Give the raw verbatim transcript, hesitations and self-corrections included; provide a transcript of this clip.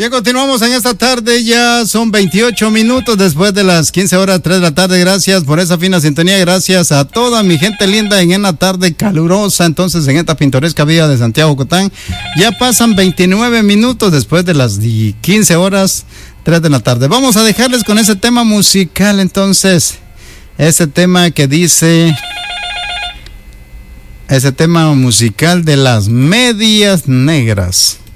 Bien, continuamos en esta tarde, ya son veintiocho minutos después de las quince horas, tres de la tarde. Gracias por esa fina sintonía, gracias a toda mi gente linda en una tarde calurosa, entonces en esta pintoresca vía de Santiago Cotán. Ya pasan veintinueve minutos después de las quince horas, tres de la tarde. Vamos a dejarles con ese tema musical, entonces, ese tema que dice, ese tema musical de las medias negras.